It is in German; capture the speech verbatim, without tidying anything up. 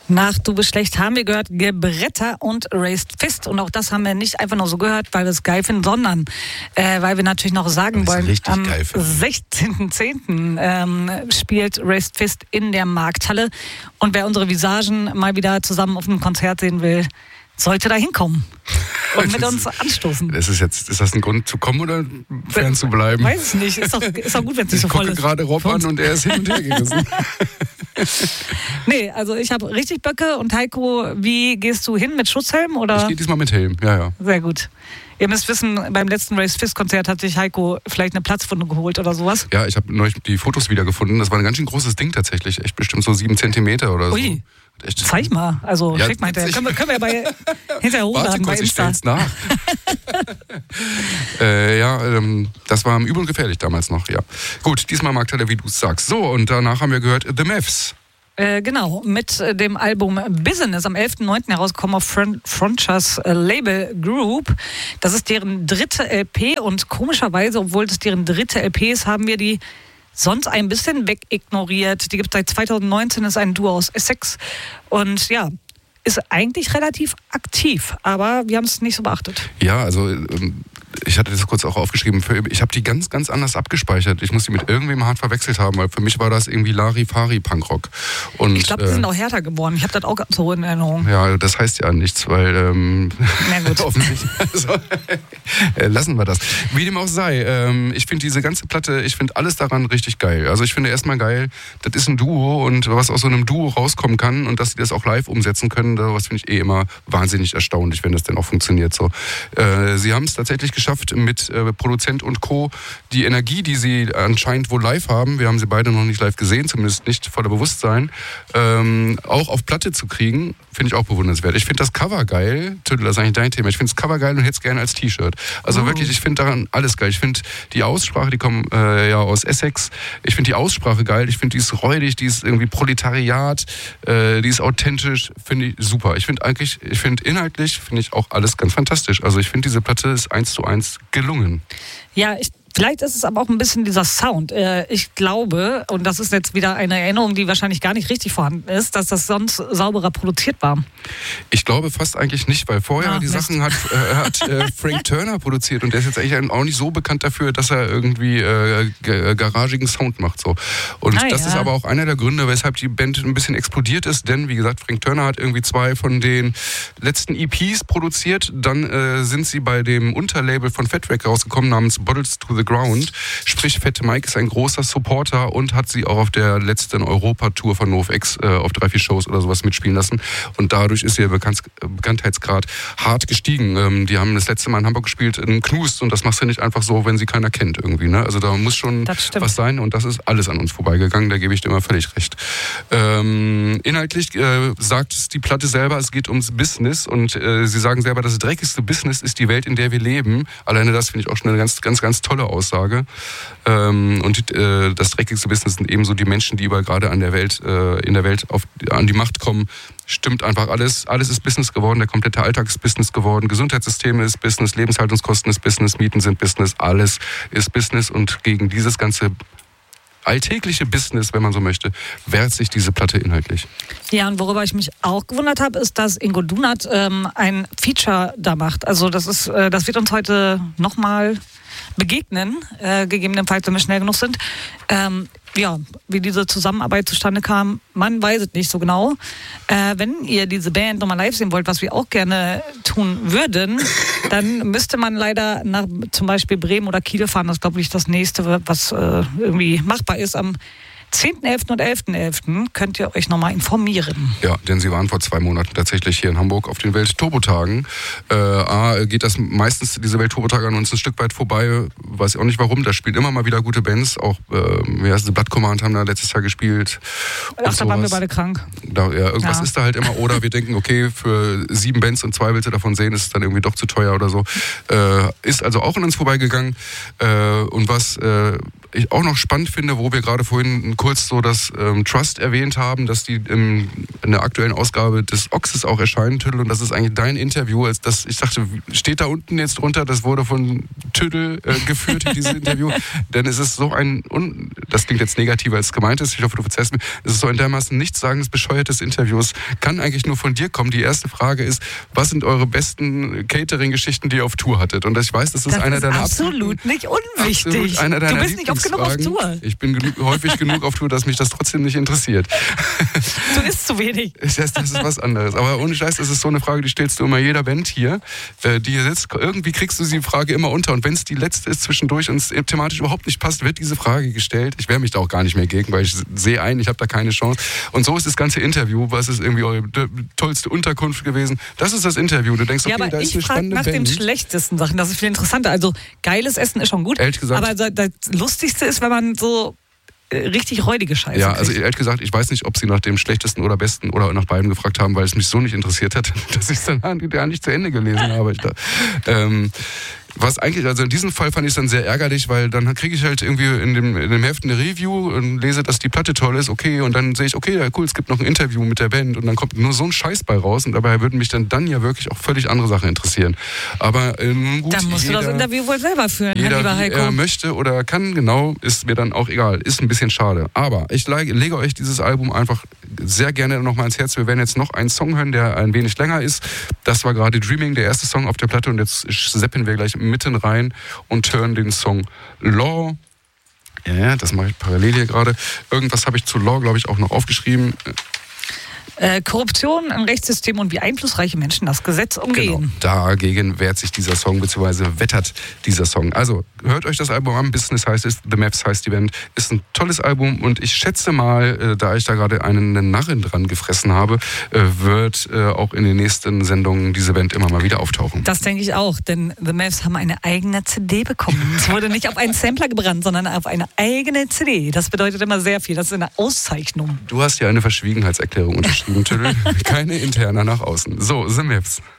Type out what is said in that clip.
Nach Du bist schlecht haben wir gehört Gebretter und Raised Fist. Und auch das haben wir nicht einfach nur so gehört, weil wir es geil finden, sondern äh, weil wir natürlich noch sagen wollen, am sechzehnten zehnten Ähm, spielt Raised Fist in der Markthalle. Und wer unsere Visagen mal wieder zusammen auf einem Konzert sehen will, sollte da hinkommen und mit uns anstoßen. Das ist, jetzt, ist das ein Grund zu kommen oder fern zu bleiben? Weiß ich nicht. Ist doch, ist doch gut, wenn es nicht so voll ist. Ich gucke gerade Rob an und er ist hin und her gerissen. Nee, also ich habe richtig Böcke. Und Heiko, wie gehst du hin? Mit Schutzhelm? Oder? Ich gehe diesmal mit Helm, ja, ja. Sehr gut. Ihr müsst wissen, beim letzten Raised Fist Konzert hat sich Heiko vielleicht eine Platzwunde geholt oder sowas. Ja, ich habe neulich die Fotos wiedergefunden. Das war ein ganz schön großes Ding tatsächlich. Echt bestimmt so sieben Zentimeter oder so. Ui. Echt. Zeig mal, also ja, schick mal hinterher. Können wir, können wir bei, hinterher hochladen bei Insta. Warte kurz, ich stell's nach. äh, ja, ähm, das war übel und gefährlich damals noch, ja. Gut, diesmal Markthalle, wie du es sagst. So, und danach haben wir gehört The Mavs. Äh, genau, mit äh, dem Album Business am elften neunten herausgekommen auf Front- Frontiers äh, Label Group. Das ist deren dritte L P und komischerweise, obwohl das deren dritte L P ist, haben wir die sonst ein bisschen wegignoriert. Die gibt es seit zweitausendneunzehn, ist ein Duo aus Essex und ja, ist eigentlich relativ aktiv, aber wir haben es nicht so beachtet. Ja, also ähm ich hatte das kurz auch aufgeschrieben, für, ich habe die ganz, ganz anders abgespeichert. Ich muss die mit irgendwem hart verwechselt haben, weil für mich war das irgendwie Larifari-Punkrock. Und, ich glaube, die äh, sind auch härter geworden. Ich habe das auch so in Erinnerung. Ja, das heißt ja nichts, weil ähm, na gut. offensichtlich also, äh, lassen wir das. Wie dem auch sei, ähm, ich finde diese ganze Platte, ich finde alles daran richtig geil. Also ich finde erstmal geil, das ist ein Duo und was aus so einem Duo rauskommen kann und dass sie das auch live umsetzen können, das finde ich eh immer wahnsinnig erstaunlich, wenn das denn auch funktioniert so. Äh, sie haben es tatsächlich geschafft, mit äh, Produzent und Co. die Energie, die sie anscheinend wohl live haben, wir haben sie beide noch nicht live gesehen, zumindest nicht voller Bewusstsein, ähm, auch auf Platte zu kriegen, finde ich auch bewundernswert. Ich finde das Cover geil, Tüdel, das ist eigentlich dein Thema, ich finde das Cover geil und hätte es gerne als T-Shirt. Also oh. wirklich, ich finde daran alles geil. Ich finde die Aussprache, die kommen äh, ja aus Essex, ich finde die Aussprache geil, ich finde die ist räudig, die ist irgendwie Proletariat, äh, die ist authentisch, finde ich super. Ich finde eigentlich, ich finde inhaltlich, finde ich auch alles ganz fantastisch. Also ich finde diese Platte ist eins zu eins gelungen. Ja, ich, vielleicht ist es aber auch ein bisschen dieser Sound. Ich glaube, und das ist jetzt wieder eine Erinnerung, die wahrscheinlich gar nicht richtig vorhanden ist, dass das sonst sauberer produziert war. Ich glaube fast eigentlich nicht, weil vorher ah, die Mist. Sachen hat, äh, hat äh, Frank Turner produziert und der ist jetzt eigentlich auch nicht so bekannt dafür, dass er irgendwie äh, g- garagigen Sound macht. So. Und ah, das ja. ist aber auch einer der Gründe, weshalb die Band ein bisschen explodiert ist, denn wie gesagt, Frank Turner hat irgendwie zwei von den letzten E Ps produziert, dann äh, sind sie bei dem Unterlabel von Fat Wreck rausgekommen namens Bottles to the Ground. Sprich, Fat Mike ist ein großer Supporter und hat sie auch auf der letzten Europa-Tour von NoFX äh, auf drei, vier Shows oder sowas mitspielen lassen. Und dadurch ist ihr Bekannt- Bekanntheitsgrad hart gestiegen. Ähm, die haben das letzte Mal in Hamburg gespielt in Knust und das machst du nicht einfach so, wenn sie keiner kennt irgendwie. Ne? Also da muss schon was sein und das ist alles an uns vorbeigegangen, da gebe ich dir immer völlig recht. Ähm, inhaltlich äh, sagt es die Platte selber, es geht ums Business und äh, sie sagen selber, das dreckigste Business ist die Welt, in der wir leben. Alleine das finde ich auch schon eine ganz, ganz, ganz tolle Aussage. Ähm, und äh, das dreckigste Business sind ebenso die Menschen, die überall gerade an der Welt, äh, in der Welt auf, an die Macht kommen. Stimmt einfach alles. Alles ist Business geworden, der komplette Alltag ist Business geworden, Gesundheitssysteme ist Business, Lebenshaltungskosten ist Business, Mieten sind Business, alles ist Business und gegen dieses ganze alltägliche Business, wenn man so möchte, wehrt sich diese Platte inhaltlich. Ja, und worüber ich mich auch gewundert habe, ist, dass Ingo Dunat ähm, ein Feature da macht. Also das ist, äh, das wird uns heute nochmal begegnen, äh, gegebenenfalls, wenn wir schnell genug sind. Ähm, ja, wie diese Zusammenarbeit zustande kam, man weiß es nicht so genau. Äh, wenn ihr diese Band nochmal live sehen wollt, was wir auch gerne tun würden, dann müsste man leider nach zum Beispiel Bremen oder Kiel fahren. Das ist, glaube ich, das nächste, was äh, irgendwie machbar ist. Am zehnten elften und elften elften könnt ihr euch nochmal informieren. Ja, denn sie waren vor zwei Monaten tatsächlich hier in Hamburg auf den Welt-Turbo-Tagen. Äh, A, geht das meistens, diese Welt-Turbo-Tage an uns ein Stück weit vorbei. Weiß ich auch nicht warum. Da spielen immer mal wieder gute Bands. Auch, äh, wie heißt es, Blood Command haben da letztes Jahr gespielt. Ach, da waren wir beide krank. Da, ja, irgendwas ja. ist da halt immer. Oder wir denken, okay, für sieben Bands und zwei willst du davon sehen, ist es dann irgendwie doch zu teuer oder so. Äh, ist also auch an uns vorbeigegangen. Äh, und was äh, ich auch noch spannend finde, wo wir gerade vorhin kurz so das ähm, Trust erwähnt haben, dass die im in der aktuellen Ausgabe des Ochses auch erscheinen, Tüdel, und das ist eigentlich dein Interview. Als das, ich dachte, steht da unten jetzt drunter, das wurde von Tüdel äh, geführt, dieses Interview, denn es ist so ein, un, das klingt jetzt negativer als es gemeint ist, ich hoffe, du verzeihst mir, es ist so ein dermaßen nichtssagendes, bescheuertes Interviews, kann eigentlich nur von dir kommen. Die erste Frage ist, was sind eure besten Catering-Geschichten, die ihr auf Tour hattet? Und ich weiß, das ist das einer ist deiner absolut nicht unwichtig. Absolut einer deiner du bist nicht oft genug auf Tour. Ich bin genug, häufig genug auf Tour, dass mich das trotzdem nicht interessiert. Du isst zu wenig. Das ist was anderes. Aber ohne Scheiß, das ist so eine Frage, die stellst du immer jeder Band hier, die hier sitzt. Irgendwie kriegst du die Frage immer unter. Und wenn es die letzte ist zwischendurch und es thematisch überhaupt nicht passt, wird diese Frage gestellt. Ich wehre mich da auch gar nicht mehr gegen, weil ich sehe ein, ich habe da keine Chance. Und so ist das ganze Interview. Was ist irgendwie eure tollste Unterkunft gewesen? Das ist das Interview. Du denkst, okay, ja, aber da ist eine ich frage nach Band. den schlechtesten Sachen. Das ist viel interessanter. Also geiles Essen ist schon gut. Ehrlich gesagt, aber das Lustigste ist, wenn man so richtig räudige Scheiße Ja, kriegt. also ehrlich gesagt, ich weiß nicht, ob sie nach dem schlechtesten oder besten oder nach beiden gefragt haben, weil es mich so nicht interessiert hat, dass ich es dann gar nicht zu Ende gelesen habe. Ich da, ähm, was eigentlich, also in diesem Fall fand ich es dann sehr ärgerlich, weil dann kriege ich halt irgendwie in dem, in dem Heft eine Review und lese, dass die Platte toll ist, okay, und dann sehe ich, okay, ja, cool, es gibt noch ein Interview mit der Band und dann kommt nur so ein Scheiß bei raus und dabei würden mich dann, dann ja wirklich auch völlig andere Sachen interessieren. Aber ähm, gut, dann musst jeder, du das Interview wohl selber führen, jeder, lieber wie Heiko. er möchte oder kann, genau, ist mir dann auch egal. Ist ein bisschen schade. Aber ich lege, lege euch dieses Album einfach sehr gerne nochmal ins Herz. Wir werden jetzt noch einen Song hören, der ein wenig länger ist. Das war gerade Dreaming, der erste Song auf der Platte, und jetzt seppen wir gleich mitten rein und hören den Song Law. Ja, das mache ich parallel hier gerade. Irgendwas habe ich zu Law, glaube ich, auch noch aufgeschrieben. Äh, Korruption im Rechtssystem und wie einflussreiche Menschen das Gesetz umgehen. Genau, dagegen wehrt sich dieser Song, beziehungsweise wettert dieser Song. Also, hört euch das Album an. Business heißt es, The Maps heißt die Band. Ist ein tolles Album und ich schätze mal, äh, da ich da gerade einen, einen Narren dran gefressen habe, äh, wird äh, auch in den nächsten Sendungen diese Band immer mal wieder auftauchen. Das denke ich auch, denn The Maps haben eine eigene C D bekommen. Es wurde nicht auf einen Sampler gebrannt, sondern auf eine eigene C D. Das bedeutet immer sehr viel. Das ist eine Auszeichnung. Du hast ja eine Verschwiegenheitserklärung unterschrieben. Keine interner nach außen. So, The Maps.